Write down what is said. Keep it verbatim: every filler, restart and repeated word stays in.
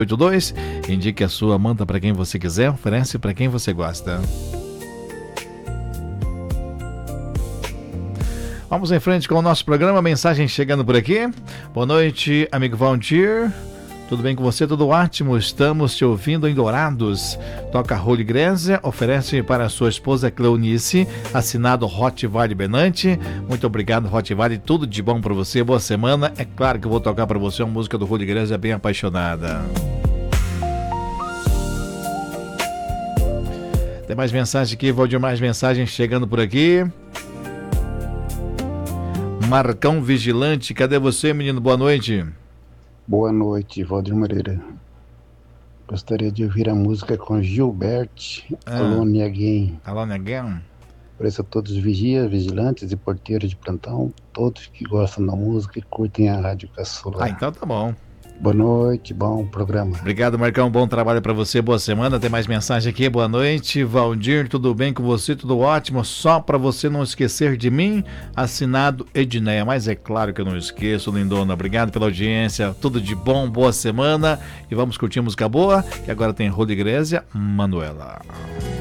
oito dois. Indique a sua, manda para quem você quiser, oferece para quem você gosta. Vamos em frente com o nosso programa, mensagem chegando por aqui. Boa noite, amigo Valdir. Tudo bem com você? Tudo ótimo. Estamos te ouvindo em Dourados. Toca Holy Igreja, oferece para a sua esposa Cleonice, assinado Rottweiler Benante. Muito obrigado, Rottweiler. Tudo de bom para você. Boa semana. É claro que eu vou tocar para você uma música do Holy Igreja bem apaixonada. Tem mais mensagem aqui, Valdir, mais mensagens chegando por aqui. Marcão Vigilante, cadê você, menino? Boa noite. Boa noite, Valdir Moreira. Gostaria de ouvir a música com Gilberto, ah, Alone Again. Alone Again. Ofereço a todos os vigias, vigilantes e porteiros de plantão, todos que gostam da música e curtem a Rádio Caçula. Ah, então tá bom. Boa noite, bom programa. Obrigado, Marcão, bom trabalho para você, boa semana. Tem mais mensagem aqui, boa noite, Valdir, tudo bem com você? Tudo ótimo, só para você não esquecer de mim, assinado Edneia, mas é claro que eu não esqueço, lindona. Obrigado pela audiência, tudo de bom, boa semana e vamos curtir música boa, que agora tem Holy Igreja, Manuela.